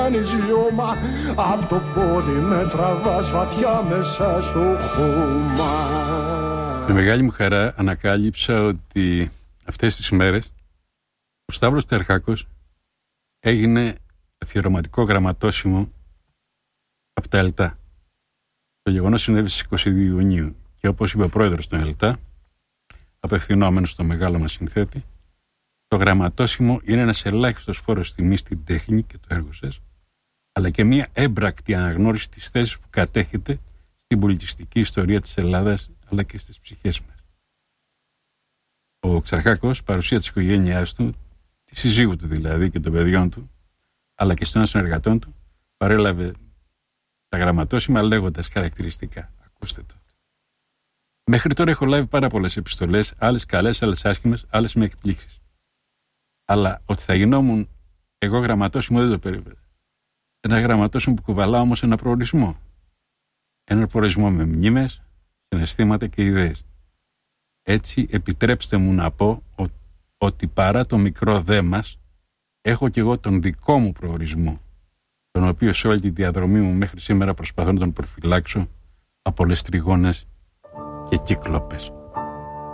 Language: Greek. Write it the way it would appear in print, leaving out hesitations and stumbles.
Απ' το πόδι με τραβάς βαθιά μέσα στο χώμα. Με μεγάλη μου χαρά ανακάλυψα ότι αυτές τις μέρες ο Σταύρος Τερχάκος έγινε αφιερωματικό γραμματόσημο από τα ΕΛΤΑ. Το γεγονός συνέβη στις 22 Ιουνίου και όπως είπε ο πρόεδρος των ΕΛΤΑ, απευθυνόμενος στο μεγάλο μας συνθέτη, το γραμματόσημο είναι ένας ελάχιστος φόρος τιμής στην τέχνη και το έργο σας, αλλά και μια έμπρακτη αναγνώριση της θέσης που κατέχετε στην πολιτιστική ιστορία της Ελλάδας αλλά και στις ψυχές μας. Ο Ξαρχάκος, παρουσία της οικογένειάς του, της συζύγου του δηλαδή και των παιδιών του, αλλά και των συνεργατών του, παρέλαβε τα γραμματόσημα λέγοντας χαρακτηριστικά. Ακούστε το. Μέχρι τώρα έχω λάβει πάρα πολλές επιστολές, άλλες καλές, άλλες άσχημες, άλλες με εκπλήξεις. Αλλά ότι θα γινόμουν εγώ γραμματόσημο δεν το περίμενα. Ένα γραμματόσημο που κουβαλάω όμως ένα προορισμό. Ένα προορισμό με μνήμες, συναισθήματα και ιδέες. Έτσι επιτρέψτε μου να πω ότι παρά το μικρό δε μας, έχω κι εγώ τον δικό μου προορισμό, τον οποίο σε όλη τη διαδρομή μου μέχρι σήμερα προσπαθώ να τον προφυλάξω από όλες τριγώνες και κύκλοπες.